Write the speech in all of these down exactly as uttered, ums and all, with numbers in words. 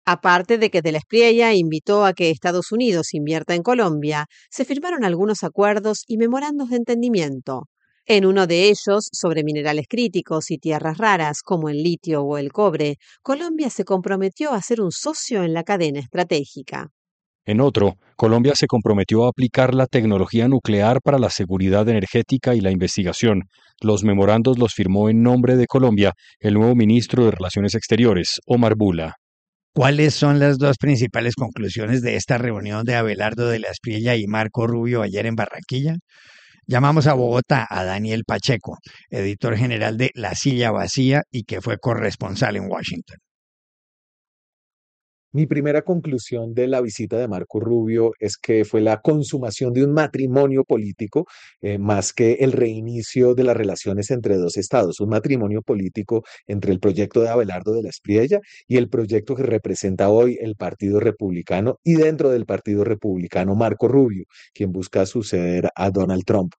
Aparte de que de la Espriella invitó a que Estados Unidos invierta en Colombia, se firmaron algunos acuerdos y memorandos de entendimiento. En uno de ellos, sobre minerales críticos y tierras raras como el litio o el cobre, Colombia se comprometió a ser un socio en la cadena estratégica. En otro, Colombia se comprometió a aplicar la tecnología nuclear para la seguridad energética y la investigación. Los memorandos los firmó en nombre de Colombia el nuevo ministro de Relaciones Exteriores, Omar Bula. ¿Cuáles son las dos principales conclusiones de esta reunión de Abelardo de la Espriella y Marco Rubio ayer en Barranquilla? Llamamos a Bogotá a Daniel Pacheco, editor general de La Silla Vacía y que fue corresponsal en Washington. Mi primera conclusión de la visita de Marco Rubio es que fue la consumación de un matrimonio político, eh, más que el reinicio de las relaciones entre dos estados, un matrimonio político entre el proyecto de Abelardo de la Espriella y el proyecto que representa hoy el Partido Republicano y dentro del Partido Republicano Marco Rubio, quien busca suceder a Donald Trump.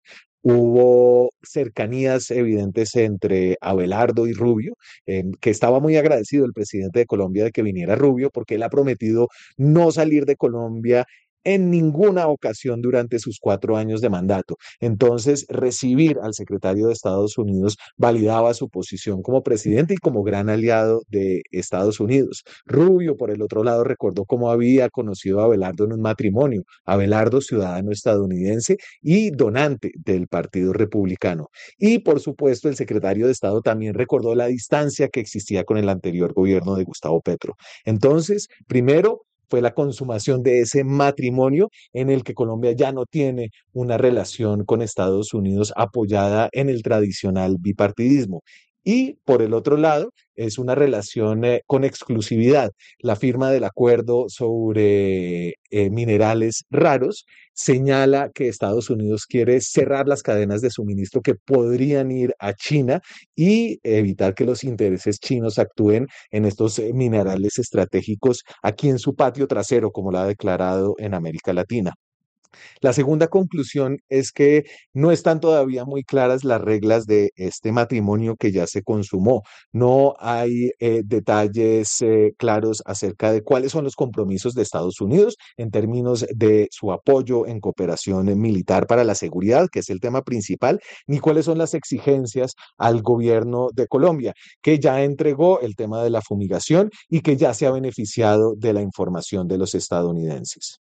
Hubo cercanías evidentes entre Abelardo y Rubio, eh, que estaba muy agradecido el presidente de Colombia de que viniera Rubio, porque él ha prometido no salir de Colombia en ninguna ocasión durante sus cuatro años de mandato. Entonces, recibir al secretario de Estados Unidos validaba su posición como presidente y como gran aliado de Estados Unidos. Rubio, por el otro lado, recordó cómo había conocido a Abelardo en un matrimonio. Abelardo, ciudadano estadounidense y donante del Partido Republicano. Y, por supuesto, el secretario de Estado también recordó la distancia que existía con el anterior gobierno de Gustavo Petro. Entonces, primero, fue la consumación de ese matrimonio en el que Colombia ya no tiene una relación con Estados Unidos apoyada en el tradicional bipartidismo. Y por el otro lado, es una relación eh, con exclusividad. La firma del acuerdo sobre eh, minerales raros señala que Estados Unidos quiere cerrar las cadenas de suministro que podrían ir a China y evitar que los intereses chinos actúen en estos eh, minerales estratégicos aquí en su patio trasero, como lo ha declarado en América Latina. La segunda conclusión es que no están todavía muy claras las reglas de este matrimonio que ya se consumó. No hay eh, detalles eh, claros acerca de cuáles son los compromisos de Estados Unidos en términos de su apoyo en cooperación militar para la seguridad, que es el tema principal, ni cuáles son las exigencias al gobierno de Colombia, que ya entregó el tema de la fumigación y que ya se ha beneficiado de la información de los estadounidenses.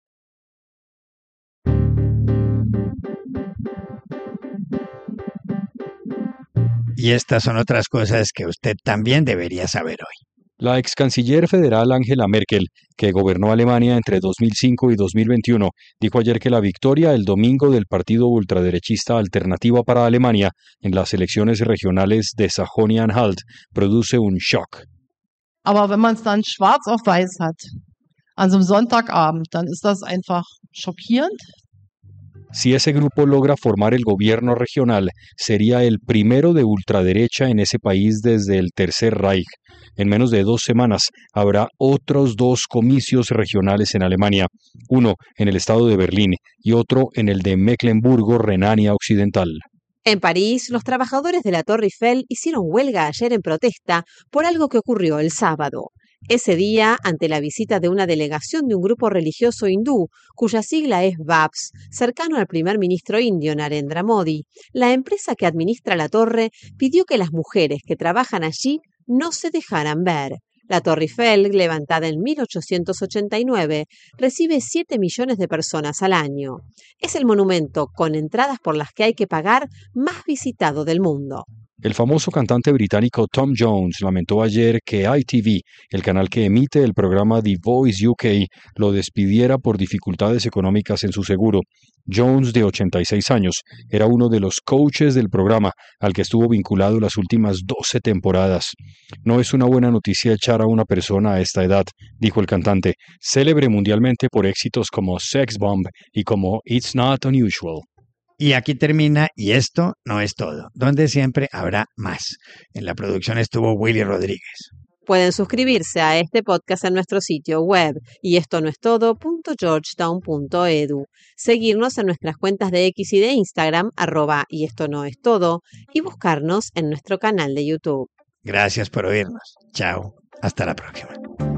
Y estas son otras cosas que usted también debería saber hoy. La ex canciller federal Angela Merkel, que gobernó Alemania entre dos mil cinco y dos mil veintiuno, dijo ayer que la victoria el domingo del partido ultraderechista Alternativa para Alemania en las elecciones regionales de Sajonia-Anhalt produce un shock. Aber wenn man es dann schwarz auf weiß hat, an so einem Sonntagabend, dann ist das einfach schockierend. Si ese grupo logra formar el gobierno regional, sería el primero de ultraderecha en ese país desde el Tercer Reich. En menos de dos semanas habrá otros dos comicios regionales en Alemania, uno en el estado de Berlín y otro en el de Mecklemburgo-Renania Occidental. En París, los trabajadores de la Torre Eiffel hicieron huelga ayer en protesta por algo que ocurrió el sábado. Ese día, ante la visita de una delegación de un grupo religioso hindú, cuya sigla es V A P S, cercano al primer ministro indio Narendra Modi, la empresa que administra la torre pidió que las mujeres que trabajan allí no se dejaran ver. La Torre Eiffel, levantada en mil ochocientos ochenta y nueve, recibe siete millones de personas al año. Es el monumento con entradas por las que hay que pagar más visitado del mundo. El famoso cantante británico Tom Jones lamentó ayer que I T V, el canal que emite el programa The Voice U K, lo despidiera por dificultades económicas en su seguro. Jones, de ochenta y seis años, era uno de los coaches del programa, al que estuvo vinculado las últimas doce temporadas. No es una buena noticia echar a una persona a esta edad, dijo el cantante, célebre mundialmente por éxitos como Sex Bomb y como It's Not Unusual. Y aquí termina Y esto no es todo, donde siempre habrá más. En la producción estuvo Willy Rodríguez. Pueden suscribirse a este podcast en nuestro sitio web y esto no es todo punto georgetown punto edu. Seguirnos en nuestras cuentas de X y de Instagram, arroba y esto no es todo, y buscarnos en nuestro canal de YouTube. Gracias por oírnos. Chao. Hasta la próxima.